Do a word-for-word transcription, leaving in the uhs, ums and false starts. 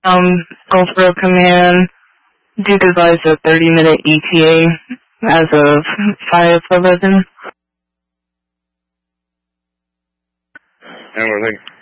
Um, GoPro Command, Duke advised a thirty minute E T A as of five eleven. And we're thinking.